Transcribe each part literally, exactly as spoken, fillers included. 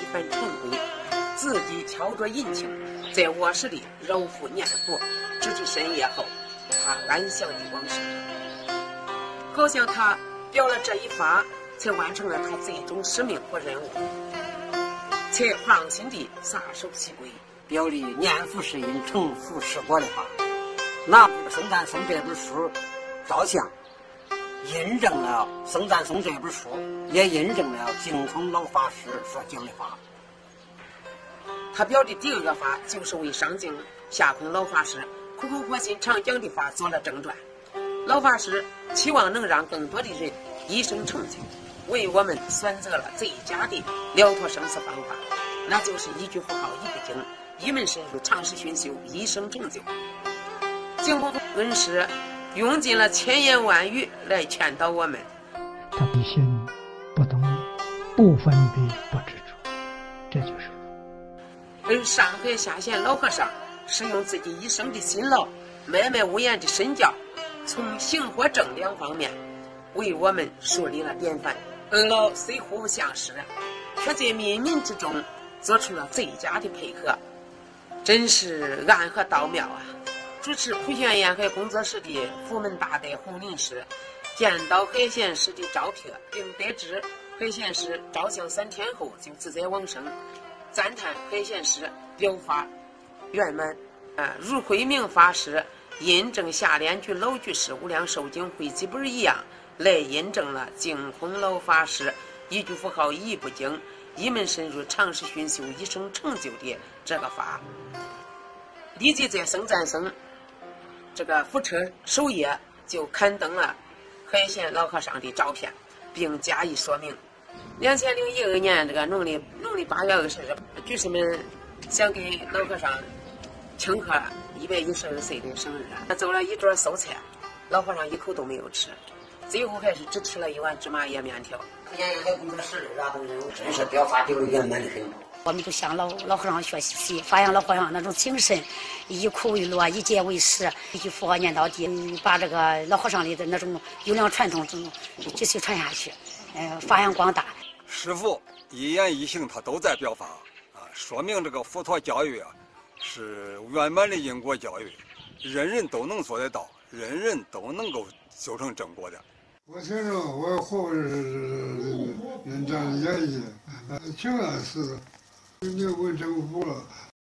番陈规，自己挑着银磬，在卧室里揉腹念佛，直至深夜后，他安详地往生。好像他表了这一法，才完成了他最终使命和任务，才放心地撒手西归， 表里念佛是因，成佛是果的法。拿《僧赞颂》这本书照相，印证了《僧赞颂》这本书，也印证了净空老法师所讲的法。 他表的第二个法，就是为上净下空老法师苦口婆心常讲的法做了正传。老法师期望能让更多的人一生成就，为我们选择了最佳的了脱生死方法，那就是一句佛号一部经，一门深入，常识熏修，一生成就。净空恩师用尽了千言万语来劝导我们， 他一心不动，不分别，不执着，这就是佛。 而上海下县老和尚是用自己一生的辛劳，默默无言的身教，从行和正两方面为我们树立了典范。恩老虽互不相识，却在冥冥之中做出了最佳的配合，真是暗合道妙啊！主持普贤沿海工作室的福门大德洪林师见到海贤师的照片，并得知海贤师照相三天后就自在往生，赞叹海贤师疗法圆满。啊，如慧明法师印证下联居老居士无量寿经汇集本一样，来印证了净空老法师一句佛号一部经，一门深入，常识熏修，一生成就的这个法。立即在僧赞僧这个佛车首页就刊登了海贤老和尚的照片，并加以说明。两千零一二年这个农历农历八月二十日，居士们想给老和尚庆贺一百一十二岁的生日，他走了一桌素菜，老和尚一口都没有吃，最后还是只吃了一碗芝麻叶面条。 沿海工作室的等人物真是表达有圆满的很多。 我们就向老老和尚学习，发扬老和尚那种精神，以苦为乐，以戒为师，一句佛念到底，把这个老和尚里的那种优良传统继续传下去，呃，发扬光大。 师父一言一行他都在表法啊，说明这个佛陀教育啊是圆满的因果教育，人人都能做得到，人人都能够修成正果的。 我听着我活着人这样演绎，挺难死的，你问政府了，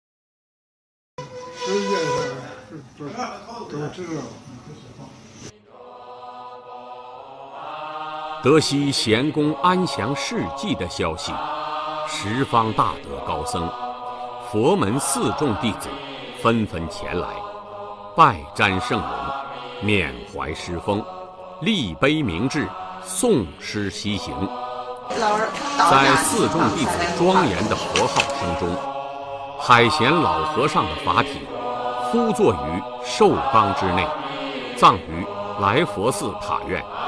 世界上都都知道。 得悉贤公安详事迹的消息，十方大德高僧、佛门四众弟子纷纷前来，拜瞻圣容，缅怀师风，立碑明志，诵诗西行。在四众弟子庄严的佛号声中，海贤老和尚的法体敷坐于寿冈之内，葬于来佛寺塔院。